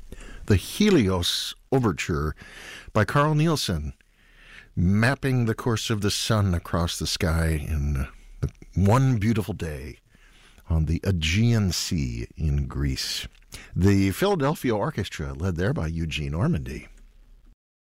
The Helios Overture by Carl Nielsen, mapping the course of the sun across the sky in one beautiful day on the Aegean Sea in Greece. The Philadelphia Orchestra, led there by Eugene Ormandy.